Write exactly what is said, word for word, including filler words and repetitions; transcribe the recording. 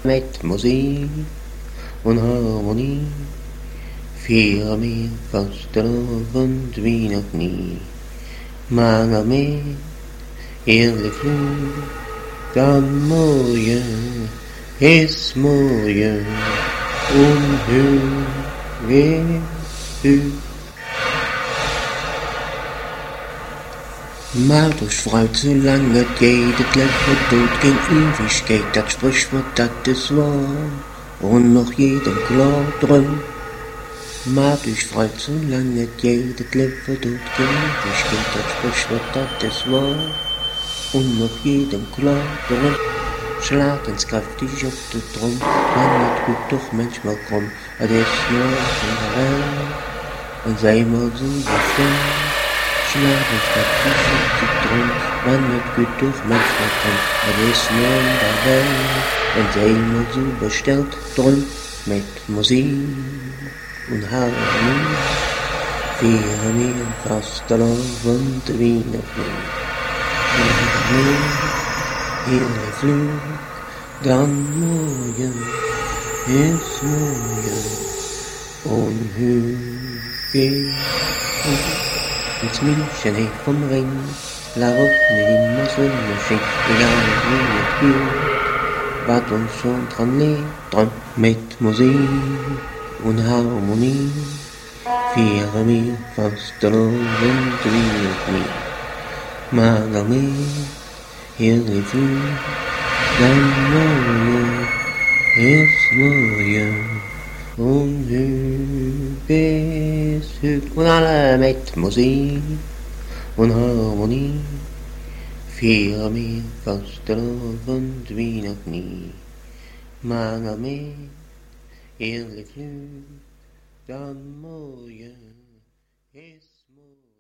Mit Musik und Harmonie fiel mir fast der Abend wie noch nie. Mal mehr ehrlich Flug, dann morgen ist morgen und hör wer hört. Mal durch Frau zu lange geht, das Leben tut kein Ewigkeit, das Sprichwort, das ist wahr, und noch jedem klar drin. Mal durch Frau zu lange geht, das Leben tut kein Ewigkeit, das Sprichwort, das ist wahr, und noch jedem klar drin. Schlag ins kräftig auf den Drum, man wird gut doch manchmal krumm, das ist nur in der Welt, und sei mal so befreit. Schlag ins kräftig auf den Drum, man wird gut doch manchmal krumm, das ist nur in der Welt, und sei mal so bestellt drum, mit Musik und Harmonie, fiel mir fast der Abend wie noch nie. Ehrlich Flug, dann morgen ist morgen und hör geht ins München hey vom Ring, la Route immer so schön, egal wie es geht, was uns schon dran liegt, dran mit Musik und Harmonie, fiel mir fast der Abend wie noch nie. Mal mehr ehrlich Flug, dann morgen ist morgen und hör bis hört. Und alle mit Musik und Harmonie fiel mir fast der Abend wie noch nie. Mal mehr ehrlich Flug, dann morgen ist morgen.